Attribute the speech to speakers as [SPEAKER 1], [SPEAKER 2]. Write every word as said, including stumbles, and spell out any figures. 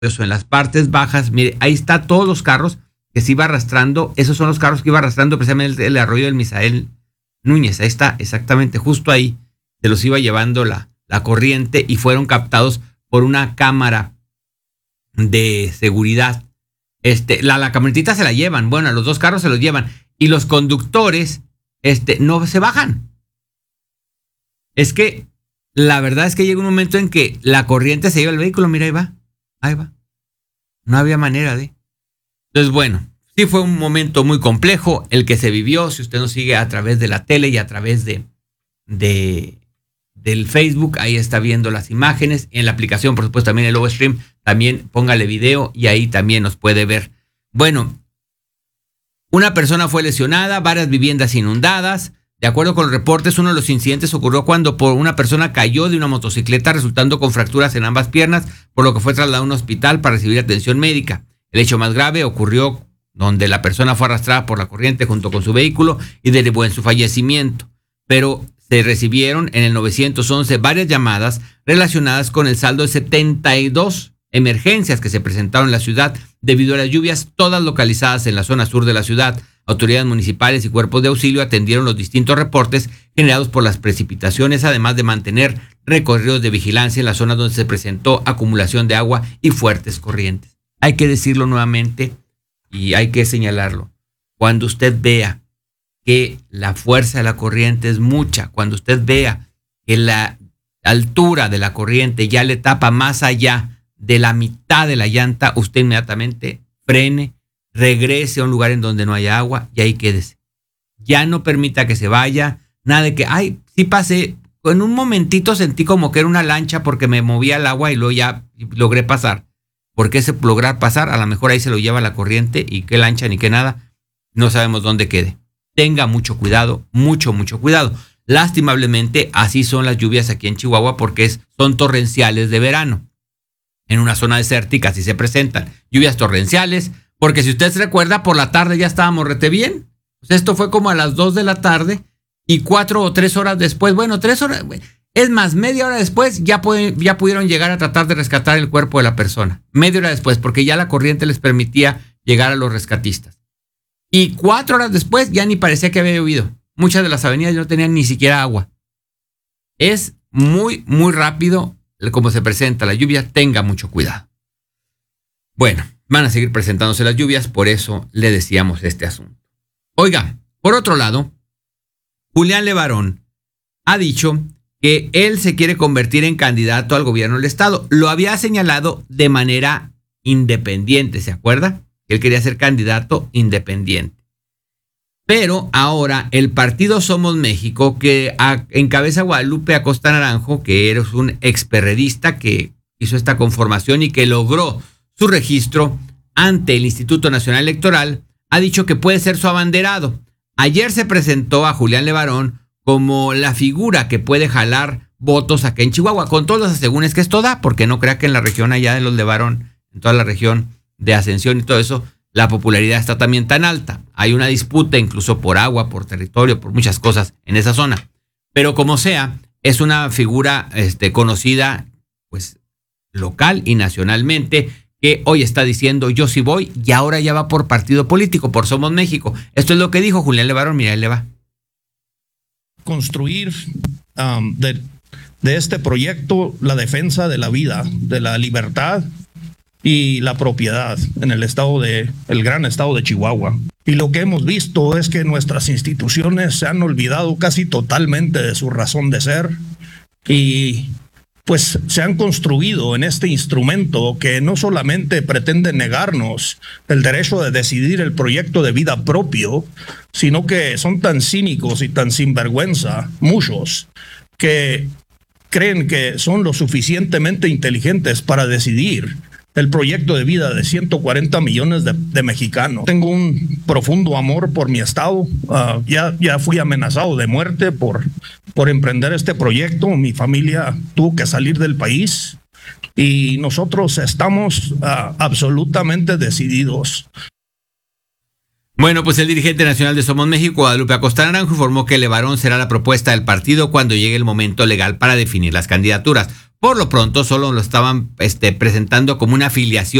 [SPEAKER 1] eso en las partes bajas, mire, ahí está todos los carros que se iba arrastrando, esos son los carros que iba arrastrando precisamente el, el arroyo del Misael Núñez, ahí está, exactamente, justo ahí, se los iba llevando la, la corriente y fueron captados por una cámara de seguridad. Este, la, la camionetita se la llevan, bueno, los dos carros se los llevan, y los conductores, este, no se bajan. Es que, la verdad es que llega un momento en que la corriente se lleva el vehículo, mira, ahí va. Ahí va. No había manera de. Entonces, bueno, sí fue un momento muy complejo el que se vivió. Si usted nos sigue a través de la tele y a través de, de del Facebook, ahí está viendo las imágenes. En la aplicación, por supuesto, también el Ovestream, también póngale video y ahí también nos puede ver. Bueno, una persona fue lesionada, varias viviendas inundadas. De acuerdo con los reportes, uno de los incidentes ocurrió cuando por una persona cayó de una motocicleta resultando con fracturas en ambas piernas, por lo que fue trasladado a un hospital para recibir atención médica. El hecho más grave ocurrió donde la persona fue arrastrada por la corriente junto con su vehículo y derivó en su fallecimiento. Pero se recibieron en el nueve once varias llamadas relacionadas con el saldo de setenta y dos emergencias que se presentaron en la ciudad debido a las lluvias, todas localizadas en la zona sur de la ciudad. Autoridades municipales y cuerpos de auxilio atendieron los distintos reportes generados por las precipitaciones, además de mantener recorridos de vigilancia en las zonas donde se presentó acumulación de agua y fuertes corrientes. Hay que decirlo nuevamente y hay que señalarlo. Cuando usted vea que la fuerza de la corriente es mucha, cuando usted vea que la altura de la corriente ya le tapa más allá de la mitad de la llanta, usted inmediatamente frene, regrese a un lugar en donde no haya agua y ahí quédese. Ya no permita que se vaya, nada de que, ay, sí pasé, en un momentito sentí como que era una lancha porque me movía el agua y luego ya logré pasar. ¿Por qué se lograr pasar? A lo mejor ahí se lo lleva la corriente y qué lancha ni qué nada, no sabemos dónde quede. Tenga mucho cuidado, mucho, mucho cuidado. Lastimablemente, así son las lluvias aquí en Chihuahua porque es, son torrenciales de verano. En una zona desértica así se presentan lluvias torrenciales, porque si usted se recuerda, por la tarde ya estábamos rete bien. Pues esto fue como a las dos de la tarde y cuatro o tres horas después, bueno, tres horas, es más, media hora después ya, pueden, ya pudieron llegar a tratar de rescatar el cuerpo de la persona. Media hora después, porque ya la corriente les permitía llegar a los rescatistas. Y cuatro horas después ya ni parecía que había llovido. Muchas de las avenidas no tenían ni siquiera agua. Es muy, muy rápido como se presenta la lluvia. Tenga mucho cuidado. Bueno, van a seguir presentándose las lluvias, por eso le decíamos este asunto. Oiga, por otro lado, Julián Levarón ha dicho que él se quiere convertir en candidato al gobierno del estado. Lo había señalado de manera independiente, ¿se acuerda? Él quería ser candidato independiente. Pero ahora el partido Somos México, que encabeza Guadalupe Acosta Naranjo, que es un experredista que hizo esta conformación y que logró su registro ante el Instituto Nacional Electoral, ha dicho que puede ser su abanderado. Ayer se presentó a Julián Levarón como la figura que puede jalar votos acá en Chihuahua, con todos los asegúnes que esto da, porque no crea que en la región allá de los Levarón, en toda la región de Ascensión y todo eso, la popularidad está también tan alta. Hay una disputa incluso por agua, por territorio, por muchas cosas en esa zona. Pero como sea, es una figura este, conocida pues local y nacionalmente, que hoy está diciendo yo sí voy y ahora ya va por partido político, por Somos México. Esto es lo que dijo Julián Levarón, mira, él le va.
[SPEAKER 2] Construir um, de, de este proyecto la defensa de la vida, de la libertad y la propiedad en el estado de, el gran estado de Chihuahua. Y lo que hemos visto es que nuestras instituciones se han olvidado casi totalmente de su razón de ser y pues se han construido en este instrumento que no solamente pretende negarnos el derecho de decidir el proyecto de vida propio, sino que son tan cínicos y tan sinvergüenza, muchos, que creen que son lo suficientemente inteligentes para decidir el proyecto de vida de ciento cuarenta millones de, de mexicanos. Tengo un profundo amor por mi estado. Uh, ya, ya fui amenazado de muerte por, por emprender este proyecto. Mi familia tuvo que salir del país y nosotros estamos uh, absolutamente decididos.
[SPEAKER 1] Bueno, pues el dirigente nacional de Somos México, Guadalupe Acosta Naranjo, informó que Levarón será la propuesta del partido cuando llegue el momento legal para definir las candidaturas. Por lo pronto solo lo estaban este, presentando como una afiliación